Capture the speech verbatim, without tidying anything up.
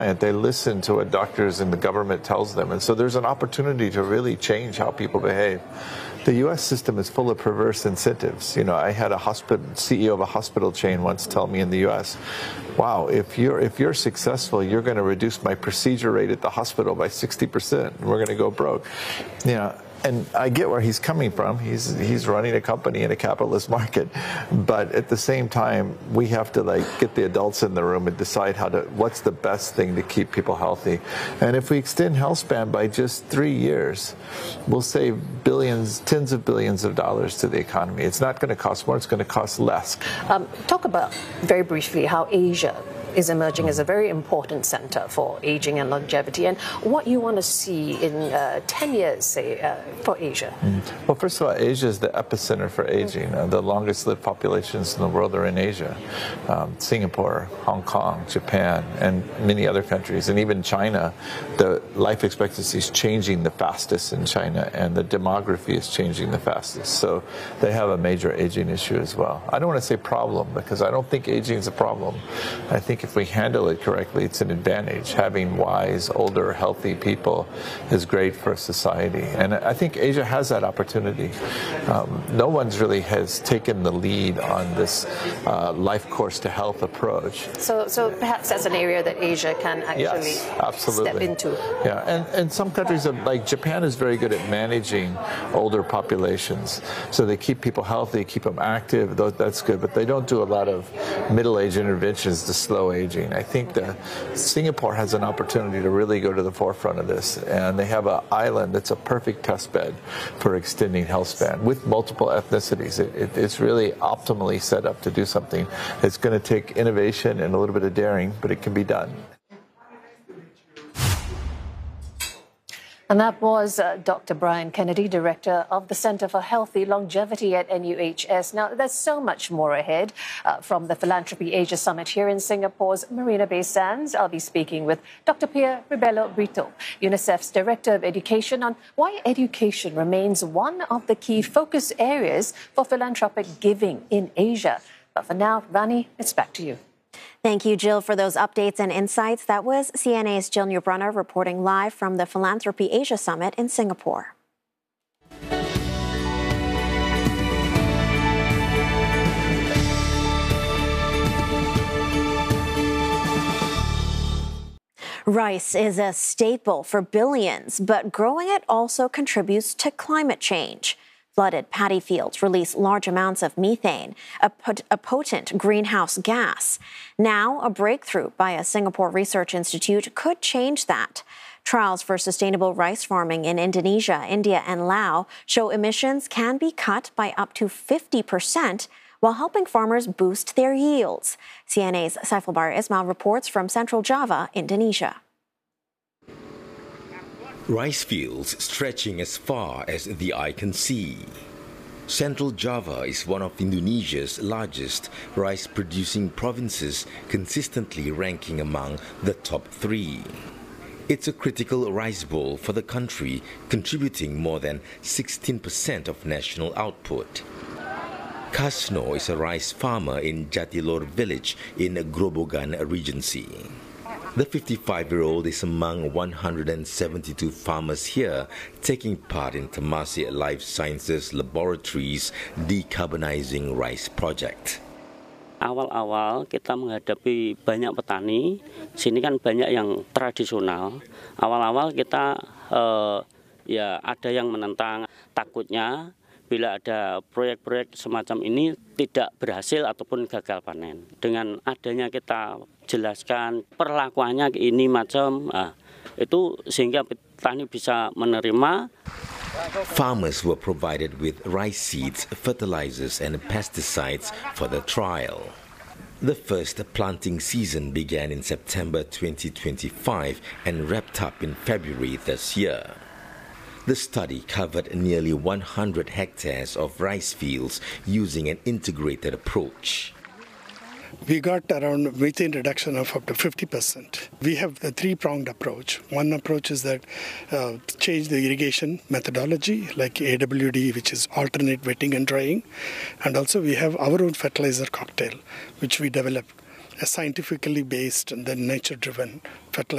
And they listen to what doctors and the government tells them. And so there's an opportunity to really change how people behave. The U S system is full of perverse incentives. You know, I had a hospital C E O of a hospital chain once tell me in the U S, wow, if you're if you're successful, you're going to reduce my procedure rate at the hospital by sixty percent. And we're going to go broke. You know, and I get where he's coming from. He's he's running a company in a capitalist market, but at the same time, we have to like get the adults in the room and decide how to what's the best thing to keep people healthy. And if we extend health span by just three years, we'll save billions, tens of billions of dollars to the economy. It's not going to cost more; it's going to cost less. Um, talk about very briefly how Asia is emerging as a very important center for aging and longevity, and what you want to see in uh, ten years, say, uh, for Asia. Mm. Well, first of all, Asia is the epicenter for aging. Mm. Uh, the longest lived populations in the world are in Asia. Um, Singapore, Hong Kong, Japan, and many other countries, and even China. The life expectancy is changing the fastest in China, and the demography is changing the fastest. So they have a major aging issue as well. I don't want to say problem, because I don't think aging is a problem. I think if we handle it correctly, it's an advantage. Having wise, older, healthy people is great for society. And I think Asia has that opportunity. Um, no one's really has taken the lead on this uh, life course to health approach. So, so perhaps that's an area that Asia can actually yes, absolutely. step into. Yeah, and, and some countries, are, like Japan is very good at managing older populations. So they keep people healthy, keep them active, that's good. But they don't do a lot of middle-age interventions to slow aging. I think that Singapore has an opportunity to really go to the forefront of this, and they have an island that's a perfect test bed for extending health span with multiple ethnicities. It, it, it's really optimally set up to do something. It's going to take innovation and a little bit of daring, but it can be done. And that was uh, Doctor Brian Kennedy, Director of the Center for Healthy Longevity at N U H S. Now, there's so much more ahead uh, from the Philanthropy Asia Summit here in Singapore's Marina Bay Sands. I'll be speaking with Doctor Pierre Rebelo Brito, UNICEF's Director of Education, on why education remains one of the key focus areas for philanthropic giving in Asia. But for now, Rani, it's back to you. Thank you, Jill, for those updates and insights. That was C N A's Jill Neubrunner reporting live from the Philanthropy Asia Summit in Singapore. Rice is a staple for billions, but growing it also contributes to climate change. Flooded paddy fields release large amounts of methane, a, pot a potent greenhouse gas. Now, a breakthrough by a Singapore research institute could change that. Trials for sustainable rice farming in Indonesia, India, and Laos show emissions can be cut by up to fifty percent while helping farmers boost their yields. C N A's Saiful Bahri Ismail reports from Central Java, Indonesia. Rice fields stretching as far as the eye can see. Central Java is one of Indonesia's largest rice-producing provinces, consistently ranking among the top three. It's a critical rice bowl for the country, contributing more than sixteen percent of national output. Kasno is a rice farmer in Jatilor village in Grobogan Regency. The fifty-five-year-old is among one hundred seventy-two farmers here taking part in Temasek Life Sciences Laboratories Decarbonizing Rice Project. Awal-awal kita menghadapi banyak petani, sini kan banyak yang tradisional. Awal-awal kita eh, ya ada yang menentang, takutnya bila ada proyek-proyek semacam ini tidak berhasil ataupun gagal panen. Dengan adanya kita jelaskan perlakuannya ini macam, ah, itu sehingga petani bisa menerima. Farmers were provided with rice seeds, fertilizers and pesticides for the trial. The first planting season began in September twenty twenty-five and wrapped up in February this year. The study covered nearly one hundred hectares of rice fields using an integrated approach. We got around methane reduction of up to fifty percent. We have a three-pronged approach. One approach is that uh, change the irrigation methodology, like A W D, which is alternate wetting and drying. And also we have our own fertilizer cocktail, which we developed, a scientifically based and then nature-driven fertilizer.